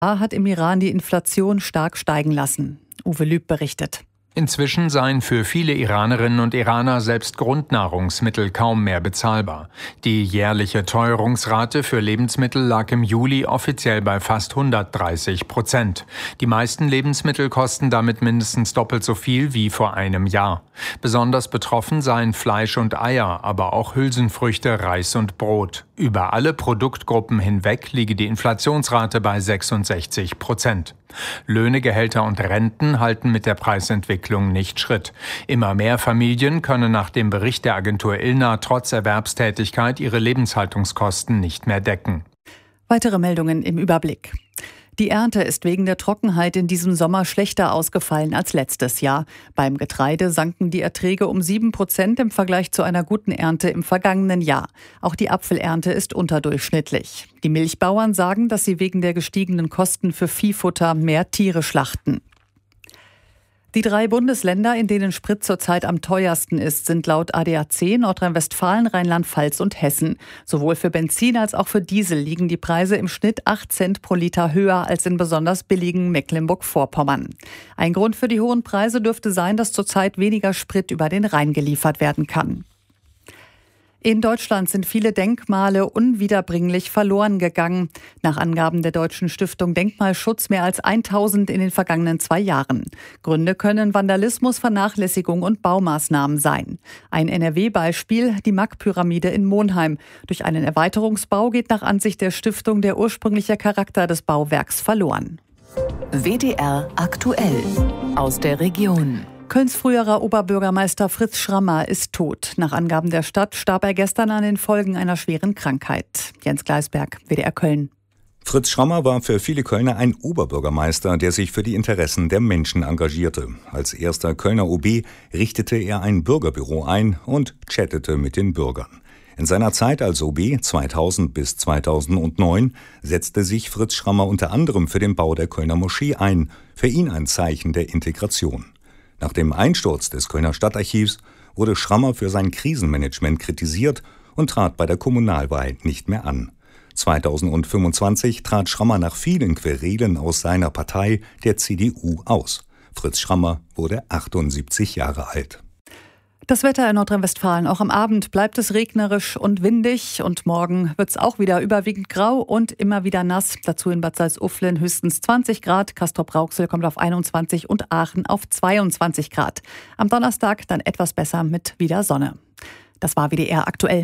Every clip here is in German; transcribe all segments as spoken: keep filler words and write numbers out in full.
hat im Iran die Inflation stark steigen lassen. Uwe Lüb berichtet. Inzwischen seien für viele Iranerinnen und Iraner selbst Grundnahrungsmittel kaum mehr bezahlbar. Die jährliche Teuerungsrate für Lebensmittel lag im Juli offiziell bei fast hundertdreißig Prozent. Die meisten Lebensmittel kosten damit mindestens doppelt so viel wie vor einem Jahr. Besonders betroffen seien Fleisch und Eier, aber auch Hülsenfrüchte, Reis und Brot. Über alle Produktgruppen hinweg liege die Inflationsrate bei sechsundsechzig Prozent. Löhne, Gehälter und Renten halten mit der Preisentwicklung nicht Schritt. Immer mehr Familien können nach dem Bericht der Agentur I L N A trotz Erwerbstätigkeit ihre Lebenshaltungskosten nicht mehr decken. Weitere Meldungen im Überblick. Die Ernte ist wegen der Trockenheit in diesem Sommer schlechter ausgefallen als letztes Jahr. Beim Getreide sanken die Erträge um sieben Prozent im Vergleich zu einer guten Ernte im vergangenen Jahr. Auch die Apfelernte ist unterdurchschnittlich. Die Milchbauern sagen, dass sie wegen der gestiegenen Kosten für Viehfutter mehr Tiere schlachten. Die drei Bundesländer, in denen Sprit zurzeit am teuersten ist, sind laut A D A C Nordrhein-Westfalen, Rheinland-Pfalz und Hessen. Sowohl für Benzin als auch für Diesel liegen die Preise im Schnitt acht Cent pro Liter höher als in besonders billigen Mecklenburg-Vorpommern. Ein Grund für die hohen Preise dürfte sein, dass zurzeit weniger Sprit über den Rhein geliefert werden kann. In Deutschland sind viele Denkmale unwiederbringlich verloren gegangen. Nach Angaben der Deutschen Stiftung Denkmalschutz mehr als tausend in den vergangenen zwei Jahren. Gründe können Vandalismus, Vernachlässigung und Baumaßnahmen sein. Ein N R W-Beispiel, die Mack-Pyramide in Monheim. Durch einen Erweiterungsbau geht nach Ansicht der Stiftung der ursprüngliche Charakter des Bauwerks verloren. W D R aktuell aus der Region. Kölns früherer Oberbürgermeister Fritz Schrammer ist tot. Nach Angaben der Stadt starb er gestern an den Folgen einer schweren Krankheit. Jens Gleisberg, W D R Köln. Fritz Schrammer war für viele Kölner ein Oberbürgermeister, der sich für die Interessen der Menschen engagierte. Als erster Kölner O B richtete er ein Bürgerbüro ein und chattete mit den Bürgern. In seiner Zeit als O B zweitausend bis zweitausendneun setzte sich Fritz Schrammer unter anderem für den Bau der Kölner Moschee ein, für ihn ein Zeichen der Integration. Nach dem Einsturz des Kölner Stadtarchivs wurde Schrammer für sein Krisenmanagement kritisiert und trat bei der Kommunalwahl nicht mehr an. zweitausendfünfundzwanzig trat Schrammer nach vielen Querelen aus seiner Partei, der C D U, aus. Fritz Schrammer wurde achtundsiebzig Jahre alt. Das Wetter in Nordrhein-Westfalen. Auch am Abend bleibt es regnerisch und windig. Und morgen wird es auch wieder überwiegend grau und immer wieder nass. Dazu in Bad Salzuflen höchstens zwanzig Grad. Castrop-Rauxel kommt auf einundzwanzig und Aachen auf zweiundzwanzig Grad. Am Donnerstag dann etwas besser mit wieder Sonne. Das war W D R aktuell.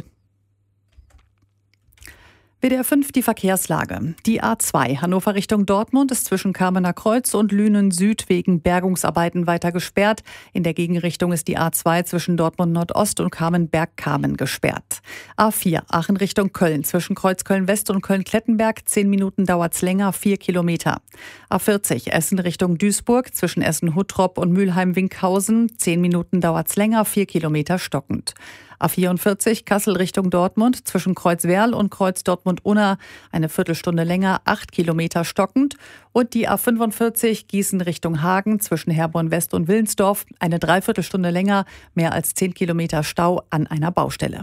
W D R fünf, die Verkehrslage. Die A zwei Hannover Richtung Dortmund ist zwischen Kamener Kreuz und Lünen Süd wegen Bergungsarbeiten weiter gesperrt. In der Gegenrichtung ist die A zwei zwischen Dortmund Nordost und Kamenberg-Kamen gesperrt. A vier Aachen Richtung Köln zwischen Kreuzköln West und Köln-Klettenberg. Zehn Minuten dauert's länger, vier Kilometer. A vierzig Essen Richtung Duisburg zwischen Essen-Huttrop und Mülheim-Winkhausen. Zehn Minuten dauert's länger, vier Kilometer stockend. A vierundvierzig Kassel Richtung Dortmund zwischen Kreuzwerl und Kreuz Dortmund-Unna eine Viertelstunde länger, acht Kilometer stockend. Und die A fünfundvierzig Gießen Richtung Hagen zwischen Herborn West und Willensdorf eine Dreiviertelstunde länger, mehr als zehn Kilometer Stau an einer Baustelle.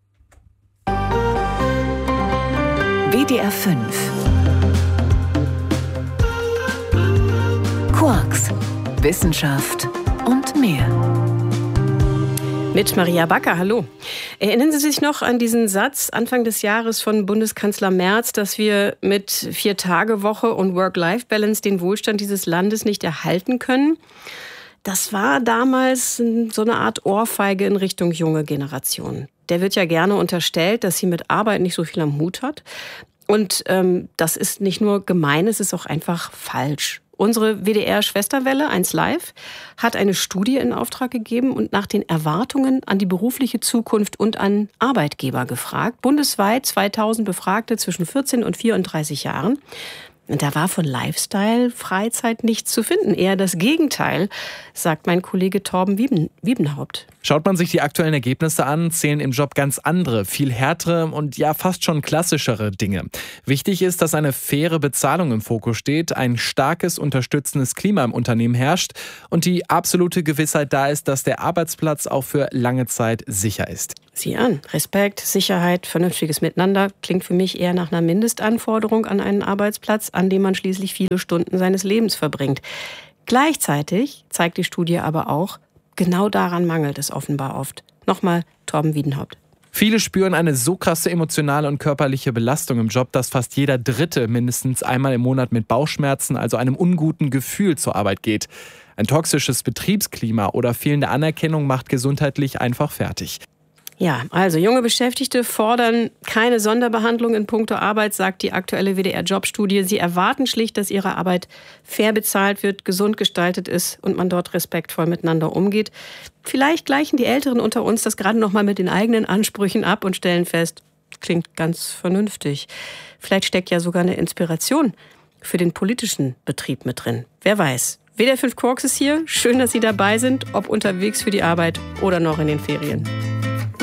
W D R fünf Quarks, Wissenschaft und mehr. Mit Maria Backer, hallo. Erinnern Sie sich noch an diesen Satz Anfang des Jahres von Bundeskanzler Merz, dass wir mit Vier-Tage-Woche und Work-Life-Balance den Wohlstand dieses Landes nicht erhalten können? Das war damals so eine Art Ohrfeige in Richtung junge Generation. Der wird ja gerne unterstellt, dass sie mit Arbeit nicht so viel am Hut hat. Und ähm, das ist nicht nur gemein, es ist auch einfach falsch. Unsere W D R-Schwesterwelle eins Live hat eine Studie in Auftrag gegeben und nach den Erwartungen an die berufliche Zukunft und an Arbeitgeber gefragt. Bundesweit zweitausend Befragte zwischen vierzehn und vierunddreißig Jahren. Und da war von Lifestyle, Freizeit nichts zu finden. Eher das Gegenteil, sagt mein Kollege Torben Wieben, Wiebenhaupt. Schaut man sich die aktuellen Ergebnisse an, zählen im Job ganz andere, viel härtere und ja fast schon klassischere Dinge. Wichtig ist, dass eine faire Bezahlung im Fokus steht, ein starkes, unterstützendes Klima im Unternehmen herrscht und die absolute Gewissheit da ist, dass der Arbeitsplatz auch für lange Zeit sicher ist. Sieh an, Respekt, Sicherheit, vernünftiges Miteinander klingt für mich eher nach einer Mindestanforderung an einen Arbeitsplatz, an dem man schließlich viele Stunden seines Lebens verbringt. Gleichzeitig zeigt die Studie aber auch, genau daran mangelt es offenbar oft. Nochmal Torben Wiedenhaupt. Viele spüren eine so krasse emotionale und körperliche Belastung im Job, dass fast jeder Dritte mindestens einmal im Monat mit Bauchschmerzen, also einem unguten Gefühl, zur Arbeit geht. Ein toxisches Betriebsklima oder fehlende Anerkennung macht gesundheitlich einfach fertig. Ja, also junge Beschäftigte fordern keine Sonderbehandlung in puncto Arbeit, sagt die aktuelle W D R-Jobstudie. Sie erwarten schlicht, dass ihre Arbeit fair bezahlt wird, gesund gestaltet ist und man dort respektvoll miteinander umgeht. Vielleicht gleichen die Älteren unter uns das gerade noch mal mit den eigenen Ansprüchen ab und stellen fest, klingt ganz vernünftig. Vielleicht steckt ja sogar eine Inspiration für den politischen Betrieb mit drin. Wer weiß. W D R fünf Quarks ist hier. Schön, dass Sie dabei sind, ob unterwegs für die Arbeit oder noch in den Ferien.